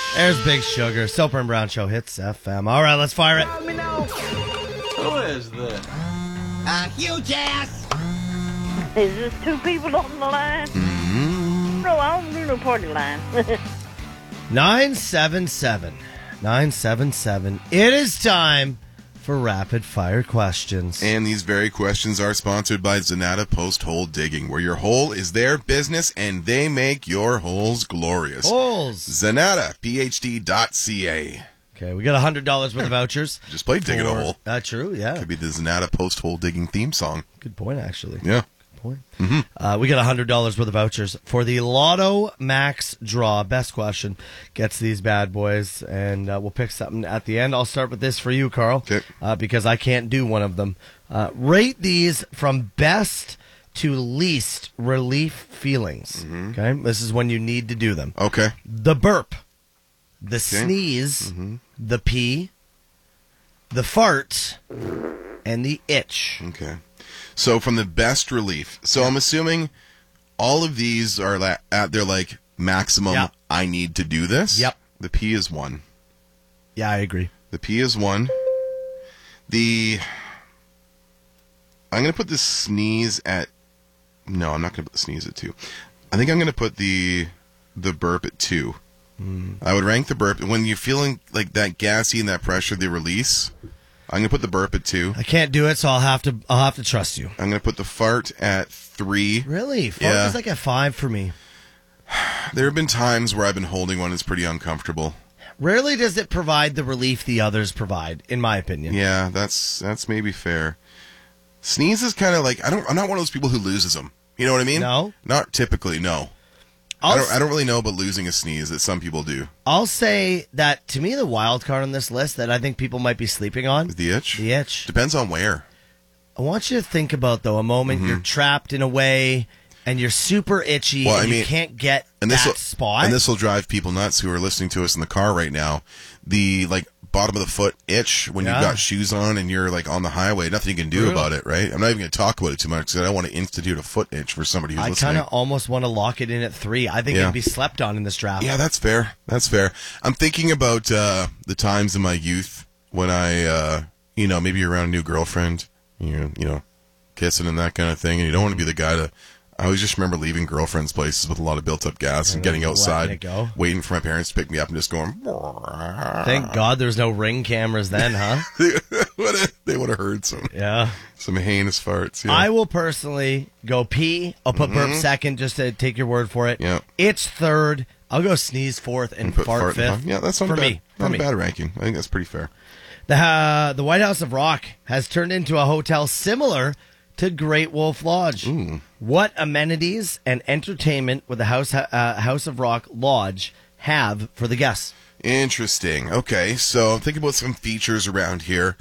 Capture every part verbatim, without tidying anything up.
There's Big Sugar. Soper and Brown Show hits F M. All right, let's fire it. Let me know. Who is this? Uh, huge ass. Is this two people on the line? Mm-hmm. No, I don't do no party line. nine seven seven. nine seven seven. It is time for rapid fire questions. And these very questions are sponsored by Zanata Post Hole Digging, where your hole is their business and they make your holes glorious. Holes. Zanata, P H D dot C A. Okay, we got one hundred dollars worth of vouchers. Just play Digging a for- Hole. Uh, true, yeah. Could be the Zanata Post Hole Digging theme song. Good point, actually. Yeah. Good point. Mm-hmm. Uh, we got one hundred dollars worth of vouchers for the Lotto Max draw. Best question gets these bad boys, and uh, we'll pick something at the end. I'll start with this for you, Carl, Okay. uh, because I can't do one of them. Uh, rate these from best to least relief feelings. Mm-hmm. Okay, this is when you need to do them. Okay. The burp, the sneeze, Mm-hmm. the pee, the fart, and the itch. Okay. So from the best relief. So I'm assuming all of these are la- at their like maximum. Yep. I need to do this. Yep. The P is one. Yeah, I agree. The P is one. The I'm gonna put the sneeze at. No, I'm not gonna put the sneeze at two. I think I'm gonna put the the burp at two. Mm. I would rank the burp when you're feeling like that gassy and that pressure, the release. I'm gonna put the burp at two. I can't do it, so I'll have to. I'll have to trust you. I'm gonna put the fart at three. Really, fart Yeah. is like a five for me. There have been times where I've been holding one that's pretty uncomfortable. Rarely does it provide the relief the others provide, in my opinion. Yeah, that's that's maybe fair. Sneeze is kind of like I don't. I'm not one of those people who loses them. You know what I mean? No? Not typically. No. I'll, I don't. I don't really know about losing a sneeze that some people do. I'll say that to me, the wild card on this list that I think people might be sleeping on, Is the itch? the itch. Depends on where. I want you to think about though a moment you're trapped in a way and you're super itchy Well, I and you mean- can't get And that this will, spot. and this will drive people nuts who are listening to us in the car right now. The like bottom of the foot itch when Yeah. you've got shoes on and you're like on the highway. Nothing you can do Brutal. about it, right? I'm not even going to talk about it too much because I don't want to institute a foot itch for somebody who's I listening. kind of almost want to lock it in at three. I think Yeah. it'd be slept on in this draft. Yeah, that's fair. That's fair. I'm thinking about uh, the times in my youth when I, uh, you know, maybe you're around a new girlfriend, you you know, kissing and that kind of thing, and you don't want to be the guy to. I always just remember leaving girlfriends' places with a lot of built-up gas and, And getting letting outside, it go. waiting for my parents to pick me up, and just going. Thank God there's no ring cameras then, huh? They would have heard some Yeah. some heinous farts. Yeah. I will personally go pee. I'll put burp second just to take your word for it. Mm-hmm. Yeah. It's third. I'll go sneeze fourth and, And put fart, fart in fifth. the- Yeah, that's not for a bad, me. For not me. a bad ranking. I think that's pretty fair. The, uh, the White House of Rock has turned into a hotel similar to Great Wolf Lodge. Ooh. What amenities and entertainment would the House uh, House of Rock Lodge have for the guests? Interesting. Okay, so I'm thinking about some features around here.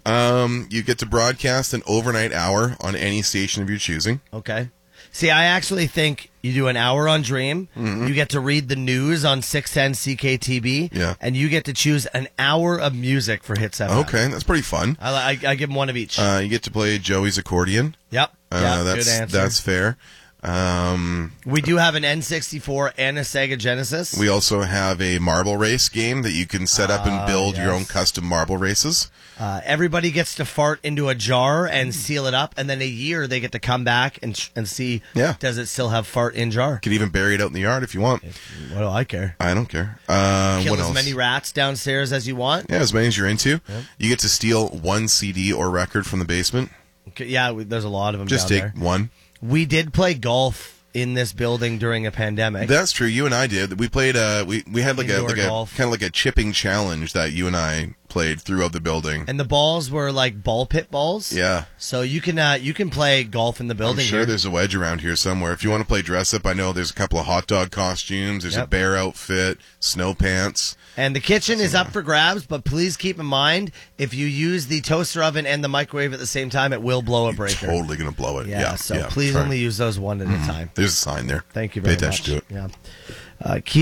Um, you get to broadcast an overnight hour on any station of your choosing. Okay. See, I actually think you do an hour on Dream. You get to read the news on six ten C K T B. Yeah. And you get to choose an hour of music for Hits F M. Okay, that's pretty fun. I, I, I give them one of each. Uh, you get to play Joey's accordion. yep. Uh, yeah, that's good answer. that's fair. Um, We do have an N sixty-four and a Sega Genesis. we also have a marble race game that you can set up and Ah, build your own yes. custom marble races. Uh, everybody gets to fart into a jar and seal it up, and then a year they get to come back and and see Yeah. does it still have fart in jar. You could even bury it out in the yard if you want. What do I care? I don't care. Uh, Kill what as else? many rats downstairs as you want. Yeah, as many as you're into. You get to steal one C D or record from the basement. Okay, yeah, we, there's a lot of them Just down take there. one. We did play golf in this building during a pandemic. That's true. You and I did. We played. Uh, we we had like a Indoor like a golf. kind of like a chipping challenge that you and I played throughout the building. and the balls were like ball pit balls. Yeah, So you can uh, you can play golf in the I'm building sure here. there's a wedge around here somewhere. If you want to play dress up, I know there's a couple of hot dog costumes. There's a Yep. bear outfit, snow pants. And the kitchen is up for grabs, but please keep in mind if you use the toaster oven and the mikegrave at the same time, it will blow a breaker. Totally gonna blow it. Yeah, Yeah. so yeah, please try. only use those one at a time. There's a sign there. Thank you Pay very attention much. to it. Yeah. Uh, keep